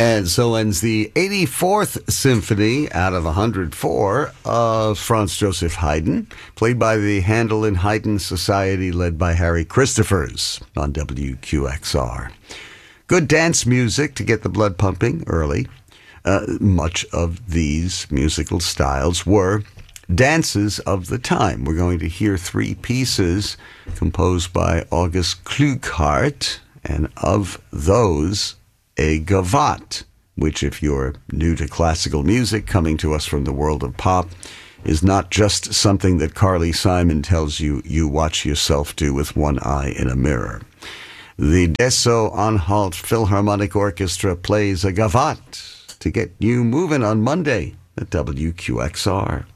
And so ends the 84th Symphony out of 104 of Franz Joseph Haydn, played by the Handel and Haydn Society led by Harry Christophers on WQXR. Good dance music to get the blood pumping early. Much of these musical styles were dances of the time. We're going to hear three pieces composed by August Klughardt, and of those, a gavotte, which, if you're new to classical music, coming to us from the world of pop, is not just something that Carly Simon tells you watch yourself do with one eye in a mirror. The Dessau-Anhalt Philharmonic Orchestra plays a gavotte to get you moving on Monday at WQXR.